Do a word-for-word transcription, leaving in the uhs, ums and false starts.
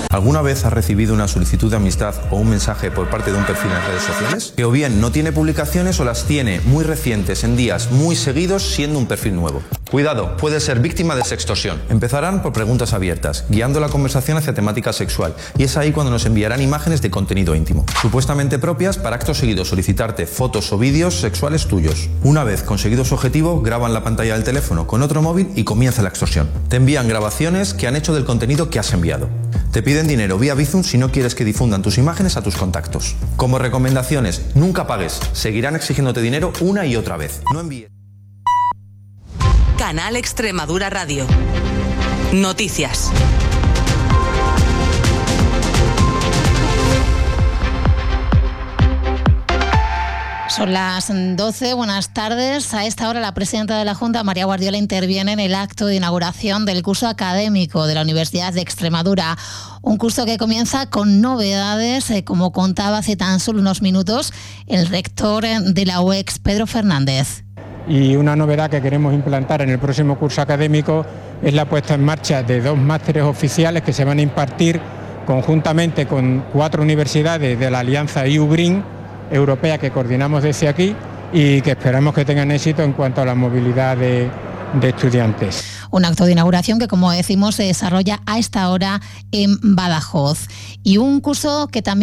¿Alguna vez has recibido una solicitud de amistad o un mensaje por parte de un perfil en redes sociales? Que o bien no tiene publicaciones o las tiene muy recientes en días muy seguidos siendo un perfil nuevo. Cuidado, puede ser víctima de sextorsión. Empezarán por preguntas abiertas, guiando la conversación hacia temática sexual, y es ahí cuando nos enviarán imágenes de contenido íntimo, supuestamente propias para acto seguido solicitarte fotos o vídeos sexuales tuyos. Una vez conseguido su objetivo, graban la pantalla del teléfono con otro móvil y comienza la extorsión. Te envían grabaciones que han hecho del contenido que has enviado. Te piden dinero vía Bizum si no quieres que difundan tus imágenes a tus contactos. Como recomendaciones, nunca pagues. Seguirán exigiéndote dinero una y otra vez. No envíes. Canal Extremadura Radio. Noticias. Son las doce, buenas tardes. A esta hora la presidenta de la Junta, María Guardiola, interviene en el acto de inauguración del curso académico de la Universidad de Extremadura. Un curso que comienza con novedades, eh, como contaba hace tan solo unos minutos el rector de la U E X, Pedro Fernández. Y una novedad que queremos implantar en el próximo curso académico es la puesta en marcha de dos másteres oficiales que se van a impartir conjuntamente con cuatro universidades de la alianza E U Green europea que coordinamos desde aquí y que esperamos que tengan éxito en cuanto a la movilidad de, de estudiantes. Un acto de inauguración que, como decimos, se desarrolla a esta hora en Badajoz. Y un curso que también